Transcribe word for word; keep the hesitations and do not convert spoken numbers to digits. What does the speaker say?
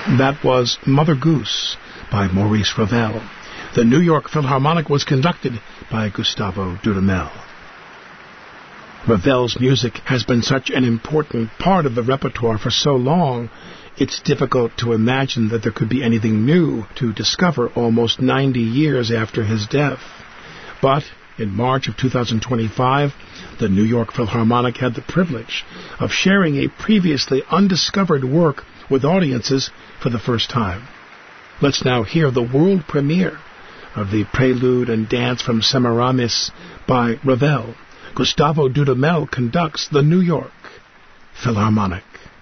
That was Mother Goose by Maurice Ravel. The New York Philharmonic was conducted by Gustavo Dudamel. Ravel's music has been such an important part of the repertoire for so long, it's difficult to imagine that there could be anything new to discover almost ninety years after his death. But in March of two thousand twenty-five, the New York Philharmonic had the privilege of sharing a previously undiscovered work with audiences for the first time. Let's now hear the world premiere of the Prelude and Dance from Semiramis by Ravel. Gustavo Dudamel conducts the New York Philharmonic.